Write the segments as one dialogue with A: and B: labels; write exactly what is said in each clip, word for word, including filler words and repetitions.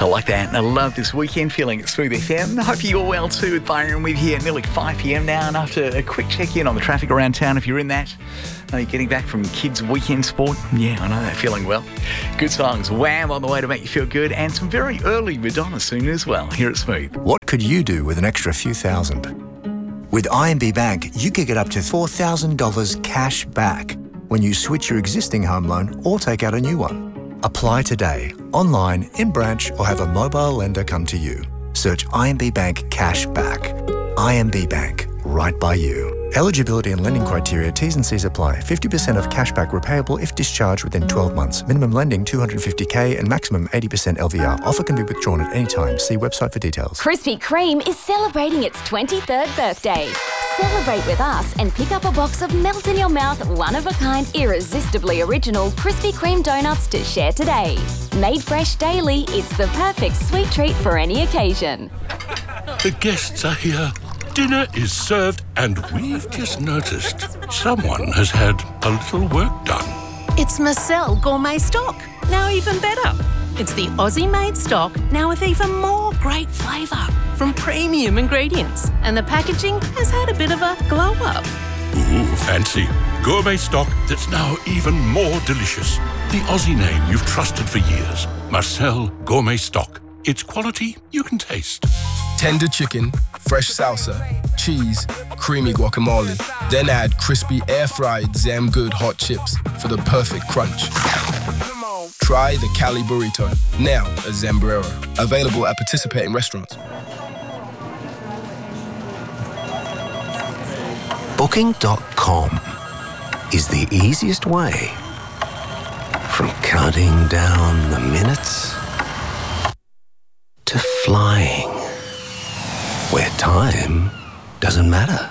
A: I like that. And I love this weekend feeling at Smooth F M. I hope you're well too with Byron. We're here at nearly five p.m. now. And after a quick check-in on the traffic around town, if you're in that, are you getting back from kids' weekend sport? Yeah, I know that feeling well. Good songs. Wham! On the way to make you feel good. And some very early Madonna soon as well here at Smooth.
B: What could you do with an extra few thousand? With I M B Bank, you could get up to four thousand dollars cash back when you switch your existing home loan or take out a new one. Apply today, online, in branch, or have a mobile lender come to you. Search I M B Bank Cash Back. I M B Bank, right by you. Eligibility and lending criteria, T's and C's apply. fifty percent of cashback repayable if discharged within twelve months. Minimum lending two hundred fifty thousand and maximum eighty percent L V R. Offer can be withdrawn at any time. See website for details.
C: Krispy Kreme is celebrating its twenty-third birthday. Celebrate with us and pick up a box of melt-in-your-mouth, one-of-a-kind, irresistibly original Krispy Kreme donuts to share today. Made fresh daily, it's the perfect sweet treat for any occasion.
D: The guests are here. Dinner is served, and we've just noticed someone has had a little work done.
E: It's Marcel Gourmet Stock, now even better. It's the Aussie-made stock, now with even more great flavour from premium ingredients. And the packaging has had a bit of a glow-up.
D: Ooh, fancy. Gourmet stock that's now even more delicious. The Aussie name you've trusted for years. Marcel Gourmet Stock. It's quality you can taste.
F: Tender chicken, fresh salsa, cheese, creamy guacamole. Then add crispy air-fried Zam Good hot chips for the perfect crunch. Try the Cali Burrito, now at Zambrero. Available at participating restaurants.
B: Booking dot com is the easiest way from counting down the minutes to flying, where time doesn't matter.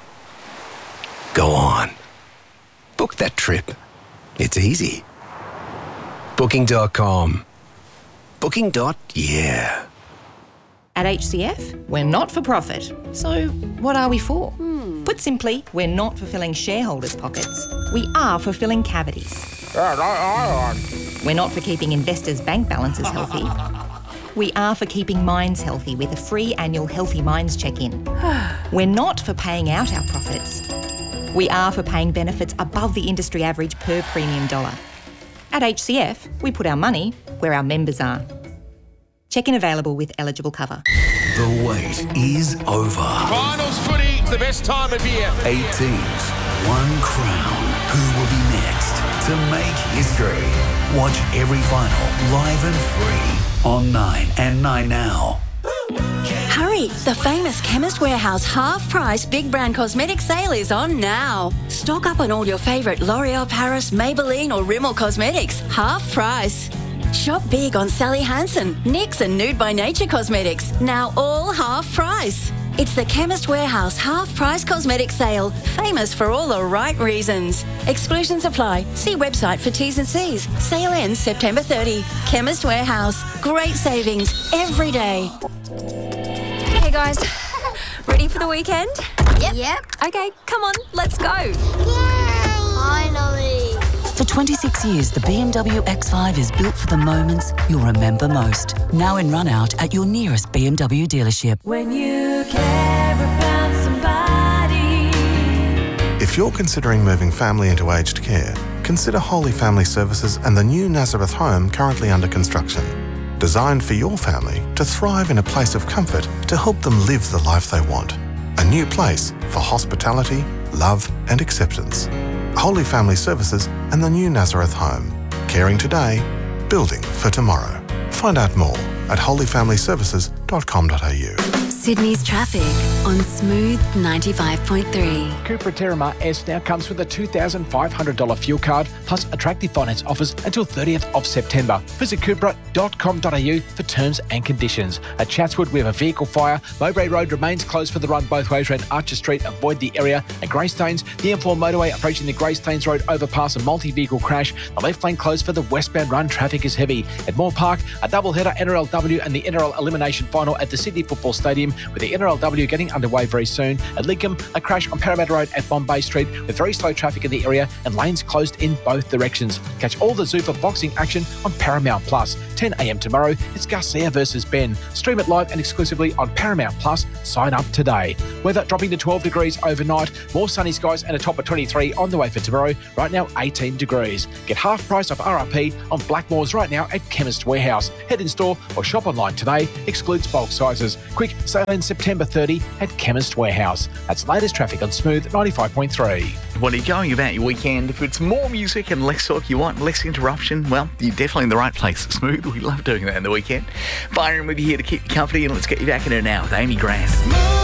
B: Go on. Book that trip. It's easy. Booking dot com. Booking. Yeah.
G: At H C F, we're not for profit. So what are we for? Hmm. Put simply, we're not for filling shareholders' pockets. We are for filling cavities. We're not for keeping investors' bank balances healthy. We are for keeping minds healthy with a free annual Healthy Minds check-in. We're not for paying out our profits. We are for paying benefits above the industry average per premium dollar. At H C F, we put our money where our members are. Check-in available with eligible cover.
H: The wait is over.
I: Finals footy, the best time of year.
H: Eight teams, one crown. Who will be next to make history? Watch every final live and free on Nine and Nine Now.
J: Hurry! The famous Chemist Warehouse half-price big brand cosmetic sale is on now. Stock up on all your favourite L'Oreal Paris, Maybelline or Rimmel cosmetics. Half price. Shop big on Sally Hansen, N Y X and Nude by Nature cosmetics. Now all half price. It's the Chemist Warehouse half-price cosmetic sale. Famous for all the right reasons. Exclusions apply. See website for T's and C's. Sale ends September thirtieth. Chemist Warehouse. Great savings every day.
K: Hey guys, ready for the weekend?
L: Yep. Yep.
K: Okay, come on, let's go.
L: Yay! Finally.
M: For twenty-six years, the B M W X five is built for the moments you'll remember most. Now in run-out at your nearest B M W dealership.
N: When you care about somebody.
O: If you're considering moving family into aged care, consider Holy Family Services and the new Nazareth home currently under construction. Designed for your family to thrive in a place of comfort to help them live the life they want. A new place for hospitality, love and acceptance. Holy Family Services and the new Nazareth home. Caring today, building for tomorrow. Find out more at holy family services dot com dot a u.
P: Sydney's traffic on Smooth ninety-five point three.
Q: Cupra Terramar S now comes with a two thousand five hundred dollars fuel card plus attractive finance offers until thirtieth of September. Visit cupra dot com dot a u for terms and conditions. At Chatswood, we have a vehicle fire. Mowbray Road remains closed for the run both ways around Archer Street. Avoid the area. At Greystanes, the M four motorway approaching the Greystanes Road overpass, a multi-vehicle crash. The left lane closed for the westbound run. Traffic is heavy. At Moore Park, a double-header N R L W and the N R L elimination final at the Sydney Football Stadium, with the N R L W getting underway very soon. At Lincoln, a crash on Parramatta Road at Bombay Street with very slow traffic in the area and lanes closed in both directions. Catch all the Zuffa boxing action on Paramount Plus. ten a.m. tomorrow, it's Garcia versus Ben. Stream it live and exclusively on Paramount Plus. Sign up today. Weather dropping to twelve degrees overnight. More sunny skies and a top of twenty-three on the way for tomorrow. Right now, eighteen degrees. Get half price off R R P on Blackmores right now at Chemist Warehouse. Head in store or shop online today. Excludes bulk sizes. Quick sale in September thirtieth at Chemist Warehouse. That's the latest traffic on Smooth ninety-five point three.
A: What are you going about your weekend? If it's more music and less talk, you want less interruption, well, you're definitely in the right place. Smooth, we love doing that in the weekend. Byron with you here to keep you company, and let's get you back in it now with Amy Grant.